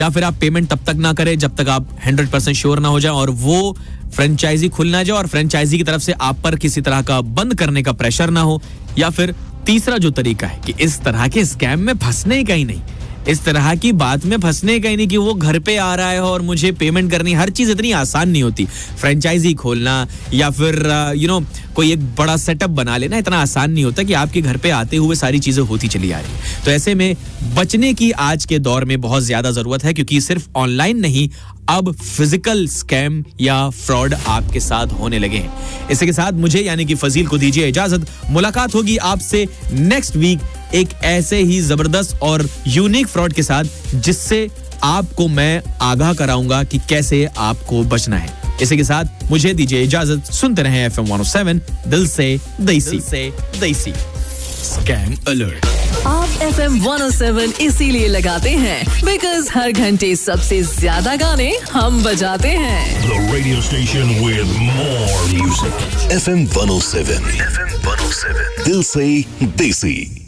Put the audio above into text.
या फिर आप पेमेंट तब तक ना करें जब तक आप 100% श्योर ना हो जाए और वो फ्रेंचाइजी खुल ना जाए और फ्रेंचाइजी की तरफ से आप पर किसी तरह का बंद करने का प्रेशर ना हो। या फिर तीसरा जो तरीका है कि इस तरह के स्कैम में फंसने का ही नहीं, इस तरह की बात में फंसने का ही नहीं कि वो घर पे आ रहा है और मुझे पेमेंट करनी, हर चीज इतनी आसान नहीं होती। फ्रेंचाइजी खोलना या फिर कोई एक बड़ा सेटअप बना लेना इतना आसान नहीं होता कि आपके घर पे आते हुए सारी चीजें होती चली आ रही। तो ऐसे में बचने की आज के दौर में बहुत ज्यादा जरूरत है, क्योंकि सिर्फ ऑनलाइन नहीं, अब फिजिकल स्कैम या फ्रॉड आपके साथ होने लगे हैं। इसी के साथ मुझे यानी कि फजील को दीजिए इजाजत। मुलाकात होगी आपसे नेक्स्ट वीक एक ऐसे ही जबरदस्त और यूनिक फ्रॉड के साथ, जिससे आपको मैं आगाह कराऊंगा कि कैसे आपको बचना है। इसी के साथ मुझे दीजिए इजाजत। सुनते रहें FM 107 दिल से देसी। Scam alert. आप FM 107 इसीलिए लगाते हैं बिकॉज हर घंटे सबसे ज्यादा गाने हम बजाते हैं। The radio station with more music. FM 107 दिल से देसी।